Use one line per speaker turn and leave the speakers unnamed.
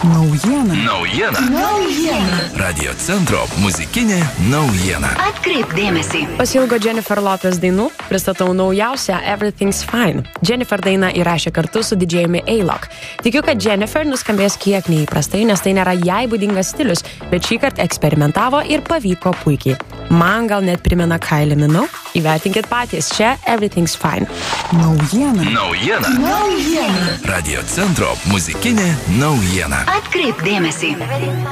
Naujiena. Radio centro muzikinė naujiena.
Atkreipk dėmesį.
Pasiilgo Jennifer Lopez dainų, pristatau naujausią Everything's Fine. Jennifer dainą įrašė kartu su didžėjumi A-Lock. Tikiu, kad Jennifer nuskambės kiek neįprastai, nes tai nėra jai būdingas stilius, bet šįkart eksperimentavo ir pavyko puikiai. Man gal net primena Kylie Minogue. Įvertinkit patys, čia Everything's Fine.
Naujiena. Radio centro muzikinė naujiena.
Atkreipk dėmesį.